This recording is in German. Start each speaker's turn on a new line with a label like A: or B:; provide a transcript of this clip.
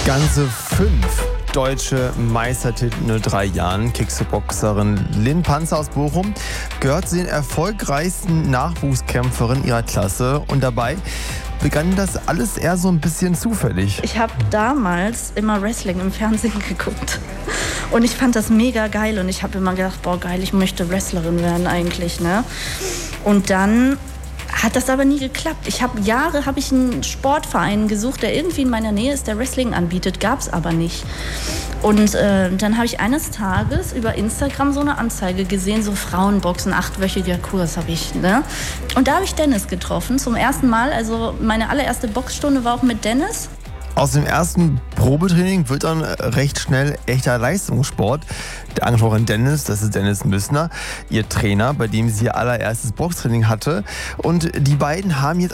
A: Ganze 5 deutsche Meistertitel in nur 3 Jahren. Kickboxerin Lynn Panzer aus Bochum gehört zu den erfolgreichsten Nachwuchskämpferinnen ihrer Klasse. Und dabei begann das alles eher so ein bisschen zufällig.
B: Ich habe damals immer Wrestling im Fernsehen geguckt. Und ich fand das mega geil. Und ich habe immer gedacht, boah geil, ich möchte Wrestlerin werden eigentlich, ne? Und dann hat das aber nie geklappt. Jahre habe ich einen Sportverein gesucht, der irgendwie in meiner Nähe ist, der Wrestling anbietet. Gab es aber nicht. Und dann habe ich eines Tages über Instagram so eine Anzeige gesehen, so Frauenboxen, 8-wöchiger Kurs habe ich, ne? Und da habe ich Dennis getroffen, zum ersten Mal. Also meine allererste Boxstunde war auch mit Dennis.
A: Aus dem ersten Probetraining wird dann recht schnell echter Leistungssport. Der angesprochene Dennis, das ist Dennis Müssner, ihr Trainer, bei dem sie ihr allererstes Boxtraining hatte. Und die beiden haben jetzt